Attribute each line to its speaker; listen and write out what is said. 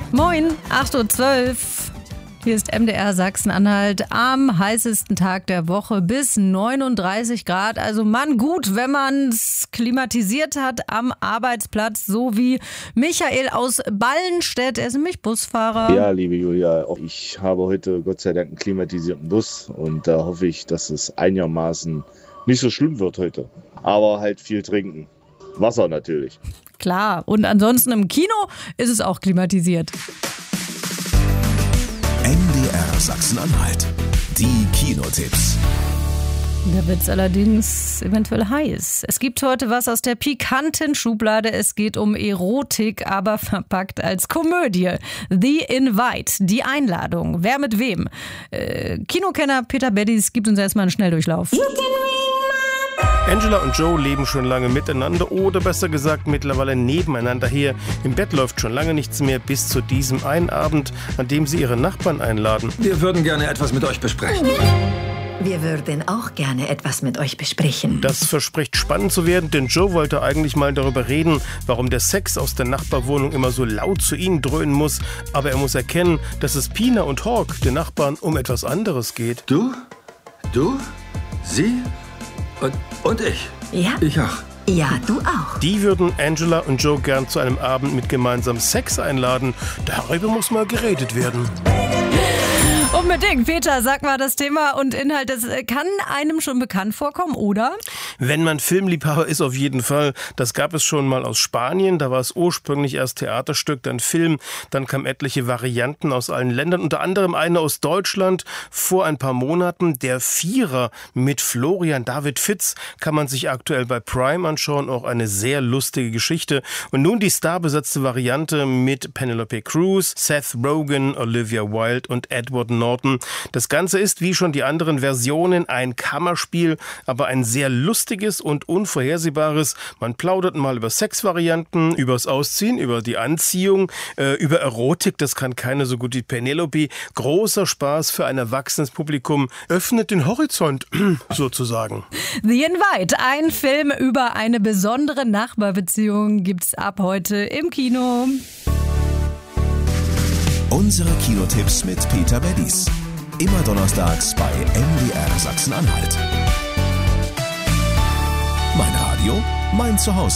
Speaker 1: Moin, 8:12 Uhr. Hier ist MDR Sachsen-Anhalt am heißesten Tag der Woche bis 39 Grad. Also Mann, gut, wenn man es klimatisiert hat am Arbeitsplatz, so wie Michael aus Ballenstedt. Er ist nämlich Busfahrer.
Speaker 2: Ja, liebe Julia, auch ich habe heute Gott sei Dank einen klimatisierten Bus und da hoffe ich, dass es einigermaßen nicht so schlimm wird heute. Aber halt viel trinken. Wasser natürlich.
Speaker 1: Klar, und ansonsten im Kino ist es auch klimatisiert.
Speaker 3: MDR Sachsen-Anhalt. Die Kinotipps.
Speaker 1: Da wird es allerdings eventuell heiß. Es gibt heute was aus der pikanten Schublade. Es geht um Erotik, aber verpackt als Komödie. The Invite, die Einladung. Wer mit wem? Kinokenner Peter Beddies gibt uns erstmal einen Schnelldurchlauf.
Speaker 4: Angela und Joe leben schon lange miteinander oder besser gesagt mittlerweile nebeneinander her. Im Bett läuft schon lange nichts mehr bis zu diesem einen Abend, an dem sie ihre Nachbarn einladen.
Speaker 5: Wir würden gerne etwas mit euch besprechen.
Speaker 6: Wir würden auch gerne etwas mit euch besprechen.
Speaker 4: Das verspricht spannend zu werden, denn Joe wollte eigentlich mal darüber reden, warum der Sex aus der Nachbarwohnung immer so laut zu ihnen dröhnen muss. Aber er muss erkennen, dass es Pina und Hawk, den Nachbarn, um etwas anderes geht.
Speaker 5: Du, sie und ich.
Speaker 6: Ja?
Speaker 5: Ich auch.
Speaker 6: Ja, du auch.
Speaker 4: Die würden Angela und Joe gern zu einem Abend mit gemeinsamem Sex einladen. Darüber muss mal geredet werden.
Speaker 1: Unbedingt. Peter, sag mal das Thema und Inhalt. Das kann einem schon bekannt vorkommen, oder?
Speaker 4: Wenn man Filmliebhaber ist, auf jeden Fall. Das gab es schon mal aus Spanien. Da war es ursprünglich erst Theaterstück, dann Film. Dann kamen etliche Varianten aus allen Ländern. Unter anderem eine aus Deutschland vor ein paar Monaten. Der Vierer mit Florian David Fitz kann man sich aktuell bei Prime anschauen. Auch eine sehr lustige Geschichte. Und nun die starbesetzte Variante mit Penelope Cruz, Seth Rogen, Olivia Wilde und Edward Norton. Das Ganze ist, wie schon die anderen Versionen, ein Kammerspiel, aber ein sehr lustiges und unvorhersehbares. Man plaudert mal über Sexvarianten, übers Ausziehen, über die Anziehung, über Erotik, das kann keine so gut wie Penelope. Großer Spaß für ein erwachsenes Publikum, öffnet den Horizont, sozusagen.
Speaker 1: The Invite, ein Film über eine besondere Nachbarbeziehung, gibt's ab heute im Kino.
Speaker 3: Unsere Kinotipps mit Peter Beddies. Immer donnerstags bei MDR Sachsen-Anhalt. Mein Radio, mein Zuhause.